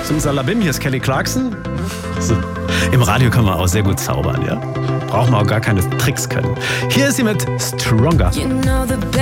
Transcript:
Simsalabim, hier ist Kelly Clarkson. So. Im Radio kann man auch sehr gut zaubern, ja. Braucht man auch gar keine Tricks können. Hier ist sie mit Stronger.